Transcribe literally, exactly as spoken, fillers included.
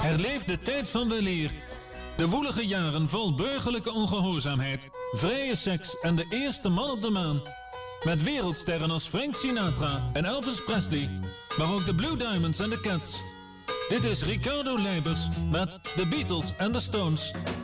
Herleef de tijd van weleer. De woelige jaren vol burgerlijke ongehoorzaamheid, vrije seks en de eerste man op de maan. Met wereldsterren als Frank Sinatra en Elvis Presley, maar ook de Blue Diamonds en de Cats. Dit is Ricardo Leibers met The Beatles and the Stones.